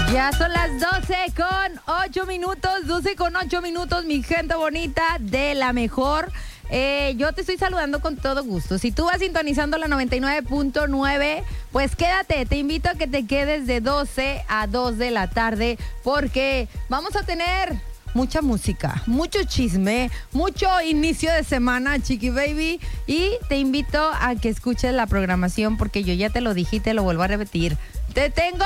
Ya son las 12 con 8 minutos, mi gente bonita de la mejor. Yo te estoy saludando con todo gusto. Si tú vas sintonizando la 99.9, pues quédate. Te invito a que te quedes de 12 a 2 de la tarde porque vamos a tener mucha música, mucho chisme, mucho inicio de semana, Chiqui Baby. Y te invito a que escuches la programación porque yo ya te lo dije y te lo vuelvo a repetir. Te tengo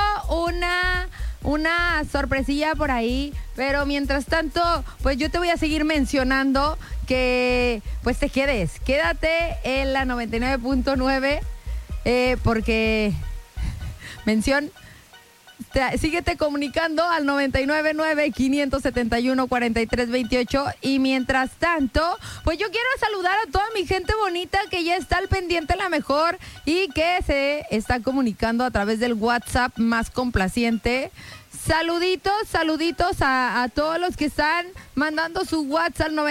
una sorpresilla por ahí, pero mientras tanto, pues yo te voy a seguir mencionando que pues te quédate en la 99.9 porque síguete comunicando al 999-571-4328 y mientras tanto, pues yo quiero saludar a toda mi gente bonita que ya está al pendiente la mejor y que se está comunicando a través del WhatsApp más complaciente. Saluditos a todos los que están mandando su WhatsApp al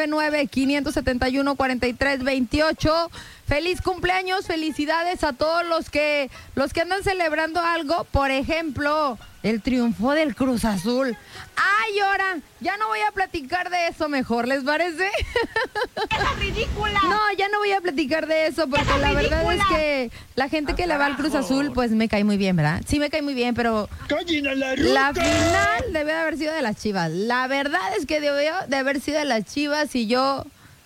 999-571-4328. Feliz cumpleaños, felicidades a todos los que andan celebrando algo. Por ejemplo, el triunfo del Cruz Azul. Ay, ahora, ya no voy a platicar de eso mejor, ¿les parece? ¡Esa ridícula! No, ya no voy a platicar de eso porque la verdad es que la gente que le va al Cruz Azul, pues me cae muy bien, ¿verdad? Sí me cae muy bien, pero la final debe de haber sido de las Chivas. La verdad es que debió de haber sido de las Chivas y yo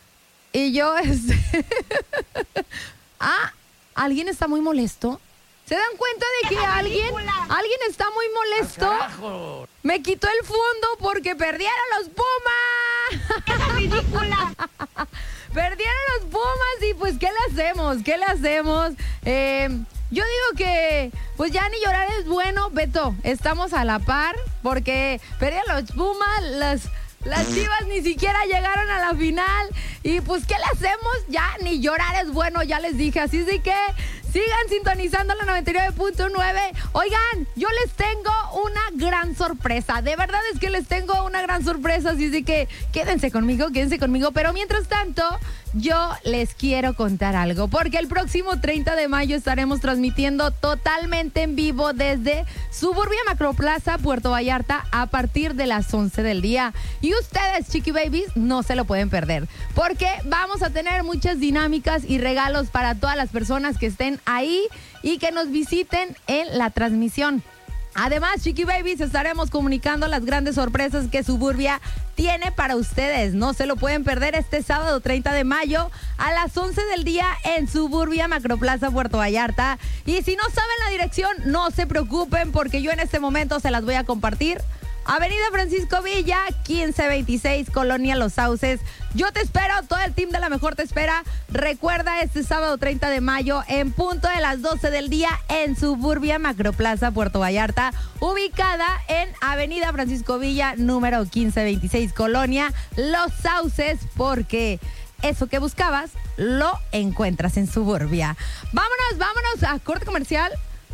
¿alguien está muy molesto? ¿Se dan cuenta de que alguien está muy molesto? Me quitó el fondo porque perdieron los Pumas. ¡Esa ridícula! Perdieron los Pumas y pues ¿qué le hacemos? Yo digo que pues ya ni llorar es bueno, Beto. Estamos a la par porque perdieron los Pumas, las Chivas ni siquiera llegaron a la final. Y pues, ¿qué le hacemos? Ya ni llorar es bueno, ya les dije. Así es de que sigan sintonizando la 99.9. Oigan, yo les tengo una gran sorpresa. De verdad es que les tengo una gran sorpresa. Así es de que quédense conmigo. Pero mientras tanto, yo les quiero contar algo. Porque el próximo 30 de mayo estaremos transmitiendo totalmente en vivo desde Suburbia Macroplaza, Puerto Vallarta, a partir de las 11 del día. Y ustedes, Chiqui Babies, no se lo pueden perder. Porque vamos a tener muchas dinámicas y regalos para todas las personas que estén ahí y que nos visiten en la transmisión. Además, Chiqui Babies, estaremos comunicando las grandes sorpresas que Suburbia tiene para ustedes. No se lo pueden perder este sábado 30 de mayo a las 11 del día en Suburbia Macroplaza, Puerto Vallarta. Y si no saben la dirección, no se preocupen porque yo en este momento se las voy a compartir. Avenida Francisco Villa, 1526, Colonia Los Sauces. Yo te espero, todo el team de La Mejor te espera. Recuerda, este sábado 30 de mayo, en punto de las 12 del día, en Suburbia Macroplaza, Puerto Vallarta, ubicada en Avenida Francisco Villa, número 1526, Colonia Los Sauces, porque eso que buscabas, lo encuentras en Suburbia. Vámonos a corte comercial.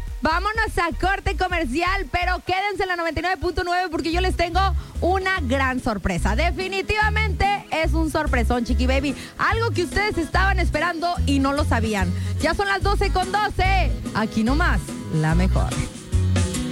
Pero quédense en la 99.9 porque yo les tengo una gran sorpresa. Definitivamente es un sorpresón, Chiqui Baby. Algo que ustedes estaban esperando y no lo sabían. Ya son las 12 con 12. Aquí nomás, La Mejor.